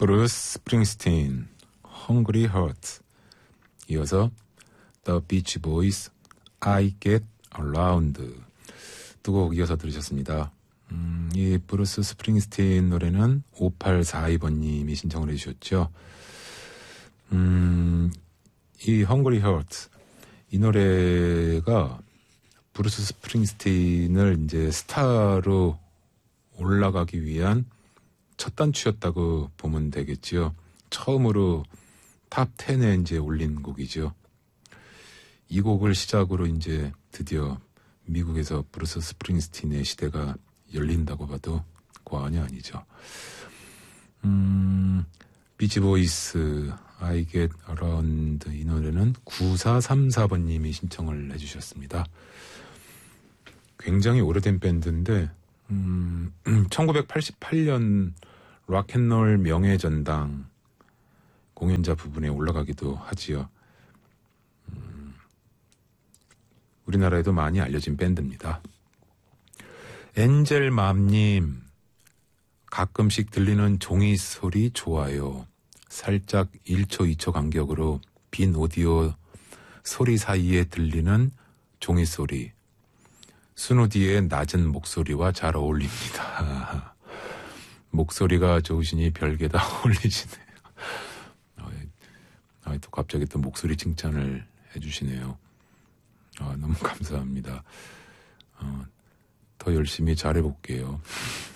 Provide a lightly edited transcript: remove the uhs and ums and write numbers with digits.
브루스 스프링스틴, Hungry Heart. 이어서 The Beach Boys, I Get Around. 두 곡 이어서 들으셨습니다. 이 브루스 스프링스틴 노래는 5842번님이 신청을 해주셨죠. 이 Hungry Heart, 이 노래가 브루스 스프링스틴을 이제 스타로 올라가기 위한 첫 단추였다고 보면 되겠지요. 처음으로 탑 10에 이제 올린 곡이죠. 이 곡을 시작으로 이제 드디어 미국에서 브루스 스프링스틴의 시대가 열린다고 봐도 과언이 아니죠. 비치보이스 I Get Around, 이 노래는 9434번님이 신청을 해주셨습니다. 굉장히 오래된 밴드인데 1988년 락앤롤 명예전당 공연자 부분에 올라가기도 하지요. 우리나라에도 많이 알려진 밴드입니다. 엔젤맘님, 가끔씩 들리는 종이 소리 좋아요. 살짝 1초, 2초 간격으로 빈 오디오 소리 사이에 들리는 종이 소리. 스누디의 낮은 목소리와 잘 어울립니다. 목소리가 좋으시니 별게 다 어울리시네요. 또 갑자기 또 목소리 칭찬을 해주시네요. 너무 감사합니다. 더 열심히 잘해볼게요.